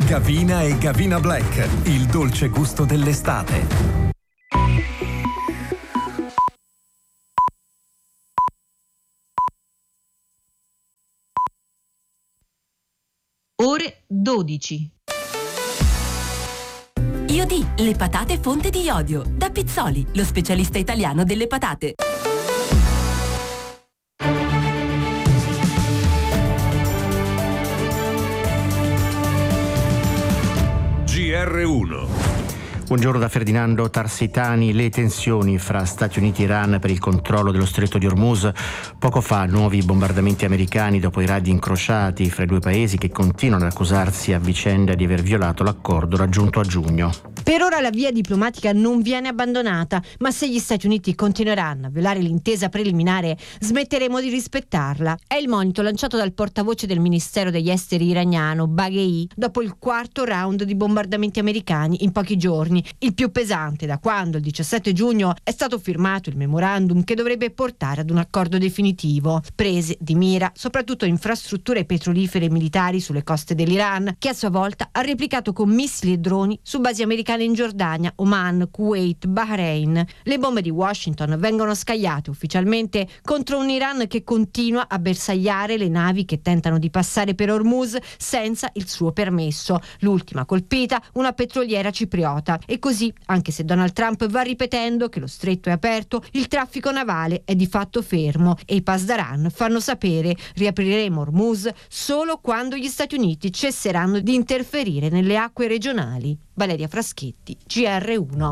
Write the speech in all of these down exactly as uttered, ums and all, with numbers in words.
Gavina e Gavina Black, il dolce gusto dell'estate. Ore dodici. Iodi, le patate fonte di iodio. Da Pizzoli, lo specialista italiano delle patate. G R uno. Buongiorno da Ferdinando Tarsitani. Le tensioni fra Stati Uniti e Iran per il controllo dello stretto di Hormuz. Poco fa nuovi bombardamenti americani dopo i raid incrociati fra i due paesi che continuano ad accusarsi a vicenda di aver violato l'accordo raggiunto a giugno. Per ora la via diplomatica non viene abbandonata, ma se gli Stati Uniti continueranno a violare l'intesa preliminare, smetteremo di rispettarla. È il monito lanciato dal portavoce del Ministero degli Esteri iraniano, Baghei, dopo il quarto round di bombardamenti americani in pochi giorni, il più pesante da quando il diciassette giugno è stato firmato il memorandum che dovrebbe portare ad un accordo definitivo. Prese di mira soprattutto infrastrutture petrolifere e militari sulle coste dell'Iran, che a sua volta ha replicato con missili e droni su basi americane in Giordania, Oman, Kuwait, Bahrain. Le bombe di Washington vengono scagliate ufficialmente contro un Iran che continua a bersagliare le navi che tentano di passare per Hormuz senza il suo permesso. L'ultima colpita, una petroliera cipriota. E così, anche se Donald Trump va ripetendo che lo stretto è aperto, il traffico navale è di fatto fermo e i Pasdaran fanno sapere: riapriremo Hormuz solo quando gli Stati Uniti cesseranno di interferire nelle acque regionali. Valeria Fraschetti, G R uno.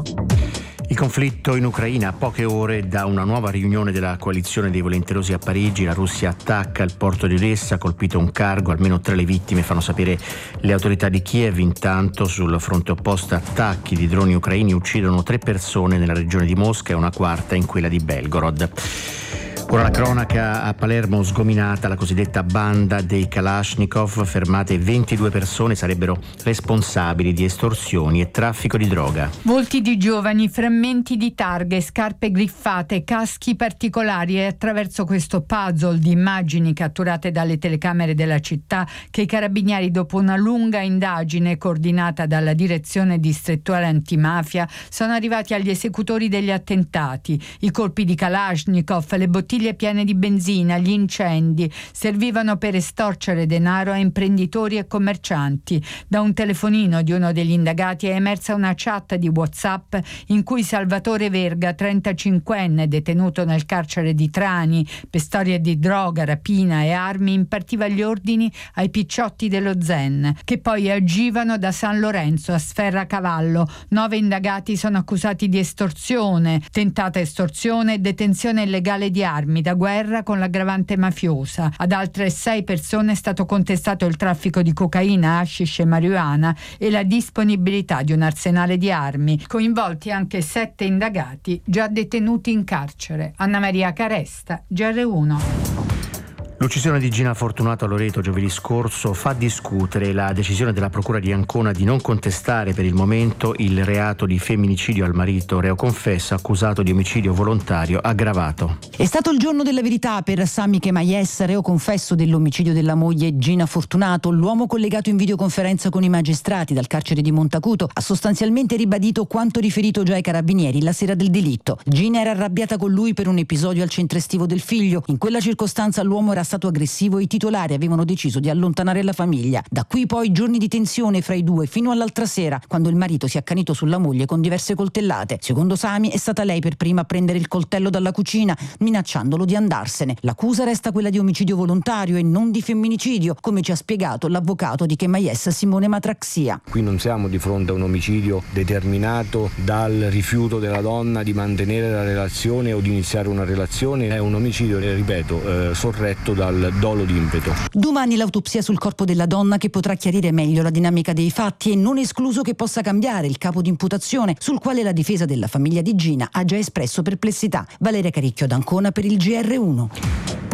Il conflitto in Ucraina, a poche ore da una nuova riunione della coalizione dei volenterosi a Parigi. La Russia attacca il porto di Odessa, ha colpito un cargo, almeno tre le vittime, fanno sapere le autorità di Kiev. Intanto sul fronte opposto attacchi di droni ucraini uccidono tre persone nella regione di Mosca e una quarta in quella di Belgorod. Ora la cronaca: a Palermo sgominata la cosiddetta banda dei Kalashnikov, fermate ventidue persone, sarebbero responsabili di estorsioni e traffico di droga. Volti di giovani, frammenti di targhe, scarpe griffate, caschi particolari. È attraverso questo puzzle di immagini catturate dalle telecamere della città che i carabinieri, dopo una lunga indagine coordinata dalla direzione distrettuale antimafia, sono arrivati agli esecutori degli attentati. I colpi di Kalashnikov, le bottiglie piene di benzina, gli incendi servivano per estorcere denaro a imprenditori e commercianti. Da un telefonino di uno degli indagati è emersa una chat di WhatsApp in cui Salvatore Verga, trentacinquenne, detenuto nel carcere di Trani per storie di droga, rapina e armi, impartiva gli ordini ai picciotti dello Zen, che poi agivano da San Lorenzo a Sferracavallo. Nove indagati sono accusati di estorsione, tentata estorsione e detenzione illegale di armi da guerra con l'aggravante mafiosa. Ad altre sei persone è stato contestato il traffico di cocaina, hashish e marijuana e la disponibilità di un arsenale di armi. Coinvolti anche sette indagati già detenuti in carcere. Anna Maria Caresta, G R uno. L'uccisione di Gina Fortunato a Loreto giovedì scorso fa discutere la decisione della Procura di Ancona di non contestare per il momento il reato di femminicidio al marito reo confesso accusato di omicidio volontario aggravato. È stato il giorno della verità per Sami Kemayes, reo confesso dell'omicidio della moglie Gina Fortunato. L'uomo collegato in videoconferenza con i magistrati dal carcere di Montacuto ha sostanzialmente ribadito quanto riferito già ai carabinieri la sera del delitto. Gina era arrabbiata con lui per un episodio al centro estivo del figlio. In quella circostanza l'uomo era stato aggressivo e i titolari avevano deciso di allontanare la famiglia. Da qui poi giorni di tensione fra i due fino all'altra sera, quando il marito si è accanito sulla moglie con diverse coltellate. Secondo Sami è stata lei per prima a prendere il coltello dalla cucina, minacciandolo di andarsene. L'accusa resta quella di omicidio volontario e non di femminicidio, come ci ha spiegato l'avvocato di Kemayes, Simone Matraxia. Qui non siamo di fronte a un omicidio determinato dal rifiuto della donna di mantenere la relazione o di iniziare una relazione, è un omicidio, ripeto, eh, sorretto da dal dolo d'impeto. Domani l'autopsia sul corpo della donna, che potrà chiarire meglio la dinamica dei fatti e non escluso che possa cambiare il capo di imputazione, sul quale la difesa della famiglia di Gina ha già espresso perplessità. Valeria Caricchio d'Ancona per il G R uno.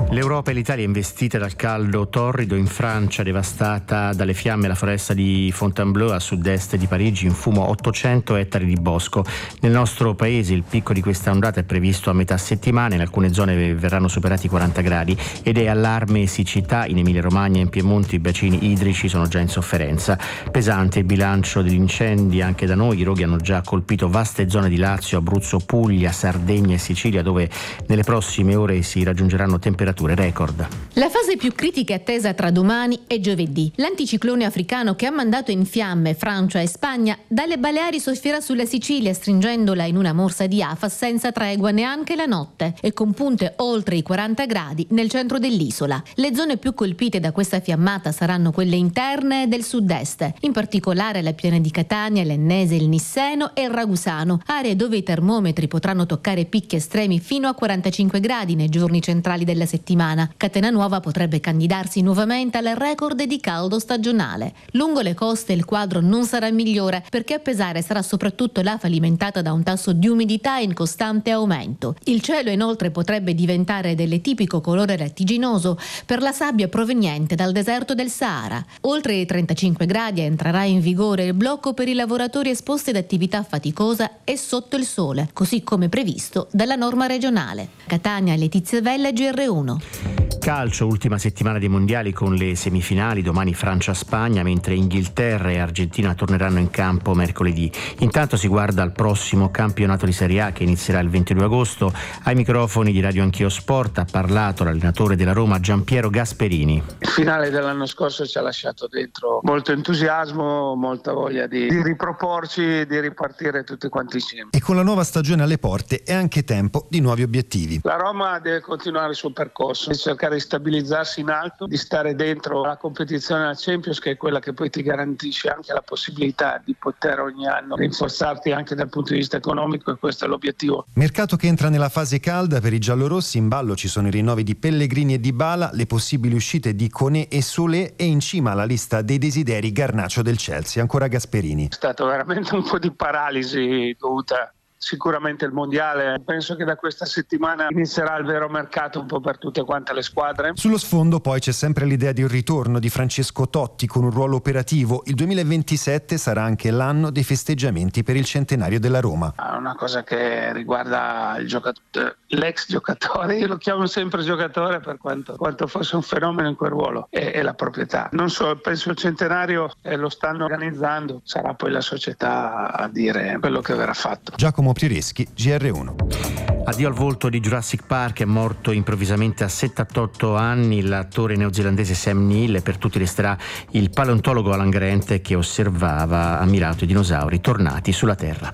L'Europa e l'Italia investite dal caldo torrido. In Francia, devastata dalle fiamme la foresta di Fontainebleau a sud-est di Parigi, in fumo ottocento ettari di bosco. Nel nostro paese il picco di questa ondata è previsto a metà settimana, in alcune zone verranno superati i quaranta gradi ed è allarme siccità. In Emilia-Romagna e in Piemonte i bacini idrici sono già in sofferenza. Pesante il bilancio degli incendi anche da noi. I roghi hanno già colpito vaste zone di Lazio, Abruzzo, Puglia, Sardegna e Sicilia, dove nelle prossime ore si raggiungeranno temperature record. La fase più critica è attesa tra domani e giovedì. L'anticiclone africano che ha mandato in fiamme Francia e Spagna dalle Baleari soffierà sulla Sicilia, stringendola in una morsa di afa senza tregua neanche la notte e con punte oltre i quaranta gradi nel centro dell'isola. Le zone più colpite da questa fiammata saranno quelle interne e del sud-est, in particolare la piana di Catania, l'Ennese, il Nisseno e il Ragusano, aree dove i termometri potranno toccare picchi estremi fino a quarantacinque gradi nei giorni centrali della settimana. Catena Nuova potrebbe candidarsi nuovamente al record di caldo stagionale. Lungo le coste il quadro non sarà migliore, perché a pesare sarà soprattutto l'afa alimentata da un tasso di umidità in costante aumento. Il cielo inoltre potrebbe diventare del tipico colore lattiginoso per la sabbia proveniente dal deserto del Sahara. Oltre i trentacinque gradi entrerà in vigore il blocco per i lavoratori esposti ad attività faticosa e sotto il sole, così come previsto dalla norma regionale. Catania, Letizia Vella, G R uno. Calcio, ultima settimana dei mondiali con le semifinali, domani Francia-Spagna, mentre Inghilterra e Argentina torneranno in campo mercoledì. Intanto si guarda al prossimo campionato di Serie A che inizierà il ventidue agosto. Ai microfoni di Radio Anch'io Sport ha parlato l'allenatore della Roma Giampiero Gasperini. Il finale dell'anno scorso ci ha lasciato dentro molto entusiasmo, molta voglia di, di riproporci, di ripartire tutti quanti insieme. E con la nuova stagione alle porte è anche tempo di nuovi obiettivi. La Roma deve continuare il suo percorso, di cercare di stabilizzarsi in alto, di stare dentro la competizione alla Champions, che è quella che poi ti garantisce anche la possibilità di poter ogni anno rinforzarti anche dal punto di vista economico, e questo è l'obiettivo. Mercato che entra nella fase calda per i giallorossi. In ballo ci sono i rinnovi di Pellegrini e Dybala, le possibili uscite di Koné e Solé e in cima alla lista dei desideri Garnacho del Chelsea. Ancora Gasperini. È stato veramente un po' di paralisi dovuta sicuramente il mondiale. Penso che da questa settimana inizierà il vero mercato un po' per tutte quante le squadre. Sullo sfondo poi c'è sempre l'idea di un ritorno di Francesco Totti con un ruolo operativo. Il duemilaventisette sarà anche l'anno dei festeggiamenti per il centenario della Roma. È una cosa che riguarda il giocatore, l'ex giocatore, io lo chiamo sempre giocatore per quanto, quanto fosse un fenomeno in quel ruolo, e, e la proprietà. Non so, penso il centenario eh, lo stanno organizzando, sarà poi la società a dire quello che verrà fatto. Giacomo Priereschi, G R uno. Addio al volto di Jurassic Park, è morto improvvisamente a settantotto anni l'attore neozelandese Sam Neill. Per tutti resterà il paleontologo Alan Grant che osservava ammirato i dinosauri tornati sulla Terra.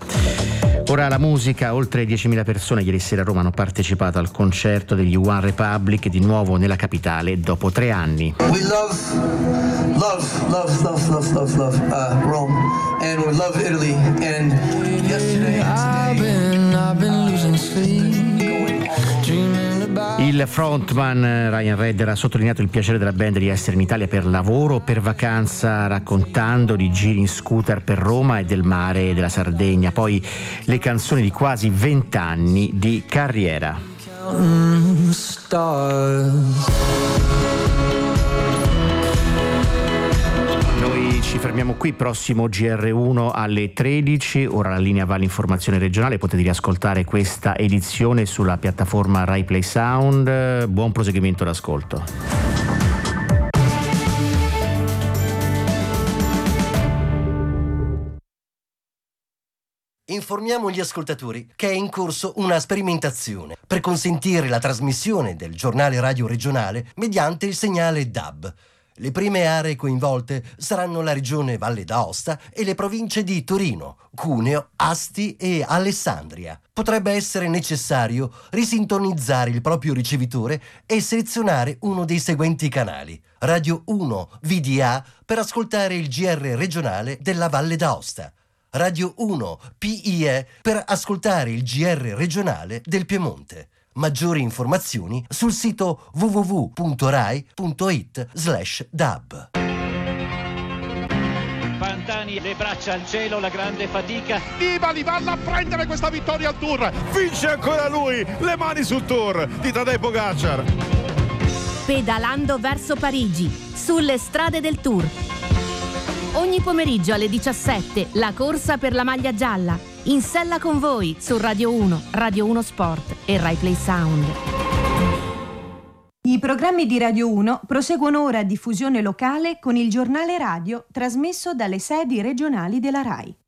Ora la musica, oltre diecimila persone ieri sera a Roma hanno partecipato al concerto degli One Republic, di nuovo nella capitale dopo tre anni. We love, love, love, love, love, love, love uh, Rome, and we love Italy, and yesterday and today I've been losing sleep. Il frontman Ryan Redder ha sottolineato il piacere della band di essere in Italia per lavoro o per vacanza, raccontando di giri in scooter per Roma e del mare della Sardegna. Poi le canzoni di quasi vent'anni di carriera. Noi ci fermiamo qui, prossimo G R uno alle tredici. Ora la linea va all'informazione regionale, potete riascoltare questa edizione sulla piattaforma Rai Play Sound. Buon proseguimento d'ascolto. Informiamo gli ascoltatori che è in corso una sperimentazione per consentire la trasmissione del giornale radio regionale mediante il segnale D A B. Le prime aree coinvolte saranno la regione Valle d'Aosta e le province di Torino, Cuneo, Asti e Alessandria. Potrebbe essere necessario risintonizzare il proprio ricevitore e selezionare uno dei seguenti canali: Radio uno V D A per ascoltare il G R regionale della Valle d'Aosta, Radio uno P I E per ascoltare il G R regionale del Piemonte. Maggiori informazioni sul sito w w w punto rai punto it slash d a b. Pantani, le braccia al cielo, la grande fatica. Nibali va a prendere questa vittoria al Tour. Vince ancora lui, le mani sul Tour di Tadej Pogačar. Pedalando verso Parigi, sulle strade del Tour. Ogni pomeriggio alle diciassette, la corsa per la maglia gialla. In sella con voi su Radio uno, Radio uno Sport e Rai Play Sound. I programmi di Radio uno proseguono ora a diffusione locale con il giornale radio trasmesso dalle sedi regionali della Rai.